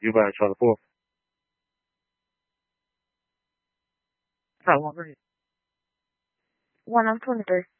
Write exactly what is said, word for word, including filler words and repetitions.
You buy a Charlie four? How long are you? One, I'm twenty-three.